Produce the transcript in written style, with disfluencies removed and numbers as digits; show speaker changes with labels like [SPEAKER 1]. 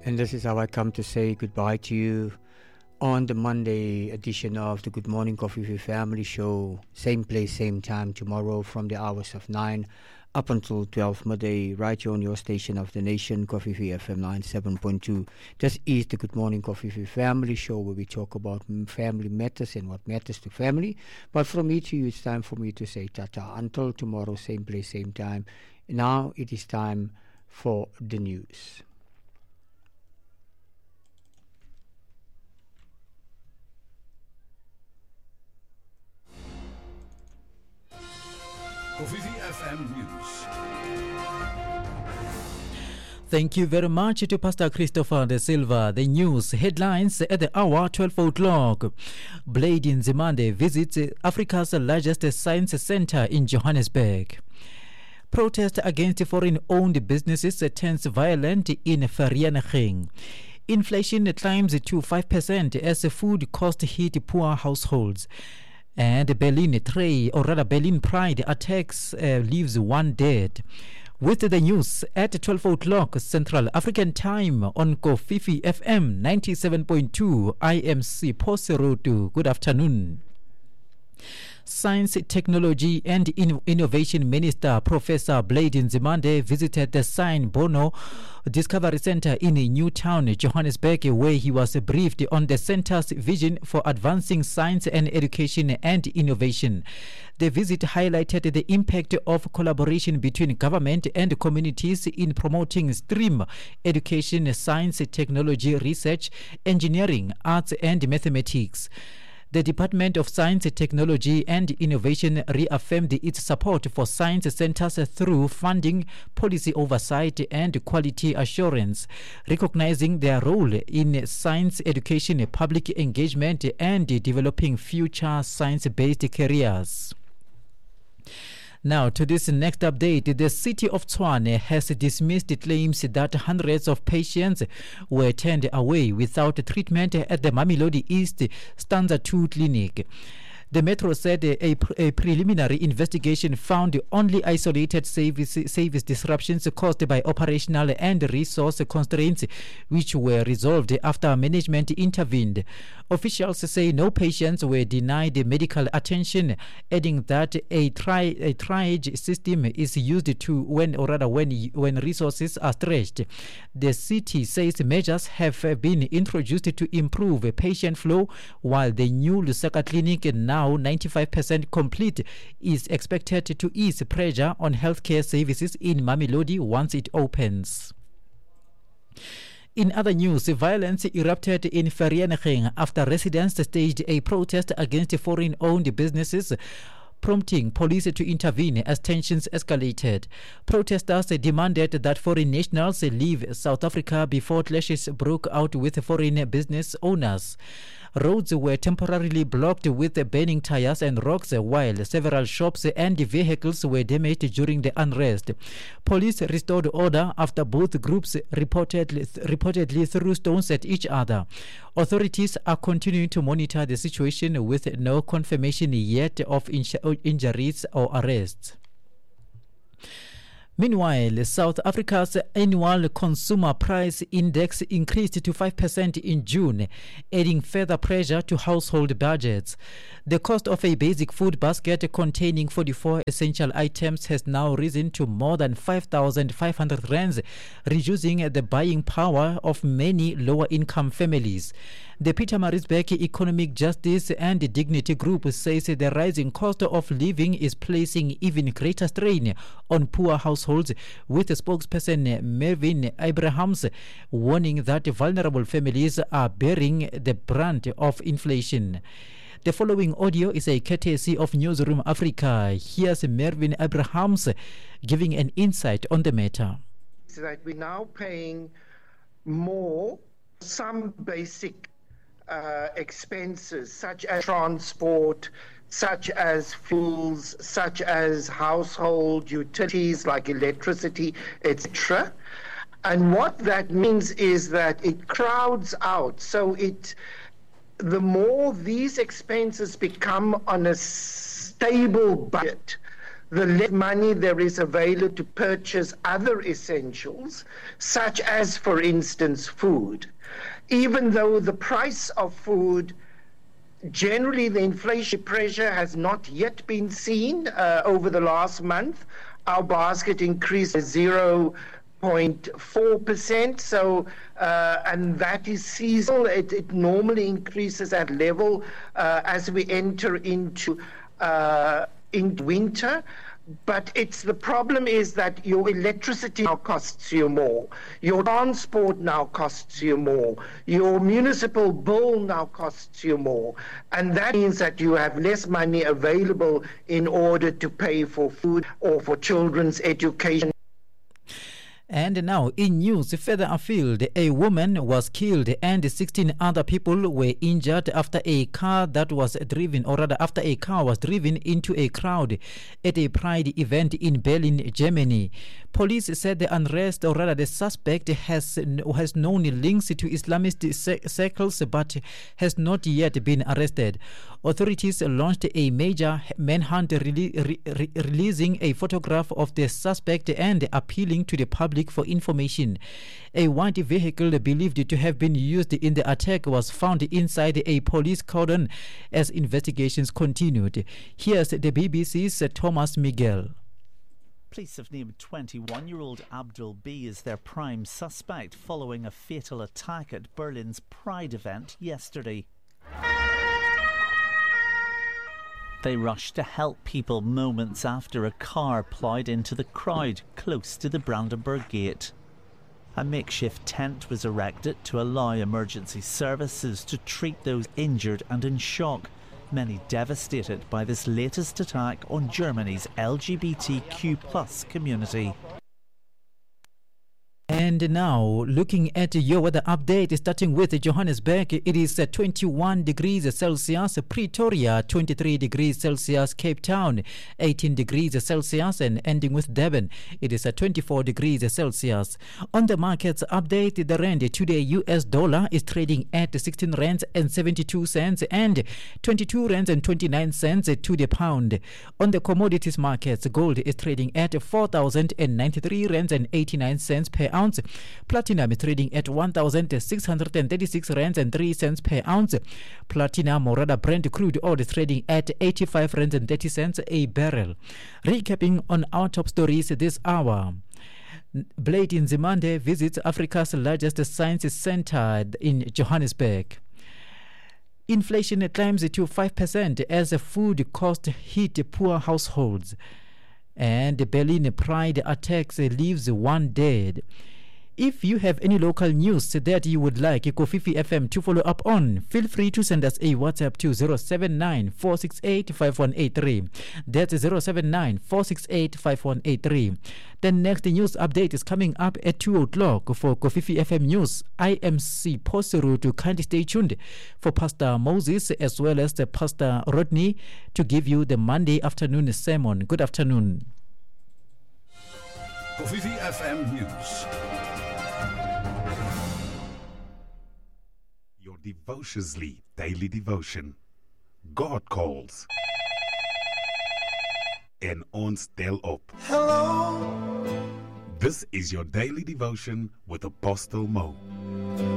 [SPEAKER 1] And this is how I come to say goodbye to you on the Monday edition of the Good Morning Coffee with Family show. Same place, same time tomorrow from the hours of 9 up until 12 midday, right here on your station of the nation, Coffee FM 97.2. This is the Good Morning Coffee with Family show, where we talk about family matters and what matters to family. But from me to you, it's time for me to say tata. Until tomorrow, same place, same time. Now it is time for the news.
[SPEAKER 2] Coffee FM News.
[SPEAKER 3] Thank you very much to Pastor Christopher De Silva. The news headlines at the hour 12 o'clock. Blade Nzimande visits Africa's largest science center in Johannesburg. Protest against foreign-owned businesses turns violent in Vereeniging. Inflation climbs to 5% as food cost hit poor households. And Berlin Pride attacks leaves one dead. With the news at 12 o'clock Central African Time on Kofifi FM 97.2, I am Siposerotu. Good afternoon. Science, Technology and Innovation Minister Professor Blade Nzimande visited the Sine Bono Discovery Center in Newtown, Johannesburg, where he was briefed on the center's vision for advancing science and education and innovation. The visit highlighted the impact of collaboration between government and communities in promoting STEAM education, science, technology, research, engineering, arts and mathematics. The Department of Science, Technology and Innovation reaffirmed its support for science centers through funding, policy oversight and quality assurance, recognizing their role in science education, public engagement and developing future science-based careers. Now to this next update, the city of Tshwane has dismissed claims that hundreds of patients were turned away without treatment at the Mamelodi East Stanza 2 clinic. The Metro said a preliminary investigation found only isolated service disruptions caused by operational and resource constraints, which were resolved after management intervened. Officials say no patients were denied medical attention, adding that a triage system is used to when resources are stretched. The city says measures have been introduced to improve patient flow, while the new Lusaka clinic, now 95% complete, is expected to ease pressure on healthcare services in Mamelodi once it opens. In other news, violence erupted in Vereeniging after residents staged a protest against foreign-owned businesses, prompting police to intervene as tensions escalated. Protesters demanded that foreign nationals leave South Africa before clashes broke out with foreign business owners. Roads were temporarily blocked with burning tires and rocks, while several shops and vehicles were damaged during the unrest. Police restored order after both groups reportedly threw stones at each other. Authorities are continuing to monitor the situation with no confirmation yet of injuries or arrests. Meanwhile, South Africa's annual consumer price index increased to 5% in June, adding further pressure to household budgets. The cost of a basic food basket containing 44 essential items has now risen to more than 5,500 rands, reducing the buying power of many lower-income families. The Pietermaritzburg Economic Justice and Dignity Group says the rising cost of living is placing even greater strain on poor households, with spokesperson Mervyn Abrahams warning that vulnerable families are bearing the brunt of inflation. The following audio is a courtesy of Newsroom Africa. Here's Mervyn Abrahams giving an insight on the matter.
[SPEAKER 4] So that we're now paying more, some basic expenses such as transport, such as fuels, such as household utilities like electricity, etc. And what that means is that it crowds out. So the more these expenses become on a stable budget, the less money there is available to purchase other essentials, such as, for instance, food. Even though the price of food, generally the inflation pressure has not yet been seen over the last month, our basket increased 0.4%, so and that is seasonal. It normally increases at level as we enter into winter. But the problem is that your electricity now costs you more, your transport now costs you more, your municipal bill now costs you more, and that means that you have less money available in order to pay for food or for children's education.
[SPEAKER 3] And now, in news further afield, a woman was killed and 16 other people were injured after a car was driven into a crowd at a pride event in Berlin, Germany. Police said the suspect has known links to Islamist circles but has not yet been arrested. Authorities launched a major manhunt, releasing a photograph of the suspect and appealing to the public for information. A white vehicle believed to have been used in the attack was found inside a police cordon as investigations continued. Here's the BBC's Thomas Miguel.
[SPEAKER 5] Police have named 21-year-old Abdul B as their prime suspect following a fatal attack at Berlin's Pride event yesterday. They rushed to help people moments after a car ploughed into the crowd close to the Brandenburg Gate. A makeshift tent was erected to allow emergency services to treat those injured and in shock, many devastated by this latest attack on Germany's LGBTQ+ community.
[SPEAKER 3] And now, looking at your weather update, starting with Johannesburg, it is 21 degrees Celsius, Pretoria 23 degrees Celsius, Cape Town 18 degrees Celsius, and ending with Durban, it is 24 degrees Celsius. On the markets update, the rand today US dollar is trading at 16 rands and 72 cents and 22 rands and 29 cents to the pound. On the commodities markets, gold is trading at 4,093 rands and 89 cents per ounce. Platinum is trading at 1,636 rands and 3 cents per ounce. Platinum or rather Brent crude oil is trading at 85 rands and 30 cents a barrel. Recapping on our top stories this hour. Blade Nzimande visits Africa's largest science center in Johannesburg. Inflation climbs to 5% as food costs hit poor households. And Berlin Pride attacks leaves one dead. If you have any local news that you would like Kofifi FM to follow up on, feel free to send us a WhatsApp to 079-468-5183. That's 079-468-5183. The next news update is coming up at 2 o'clock for Kofifi FM News. I am C. Posuru to kindly stay tuned for Pastor Moses as well as the Pastor Rodney to give you the Monday afternoon sermon. Good afternoon.
[SPEAKER 2] Kofifi FM News.
[SPEAKER 6] Your Devotiously daily devotion. God calls. En ons deel op.
[SPEAKER 2] Hello.
[SPEAKER 6] This is your daily devotion with Apostle Mo.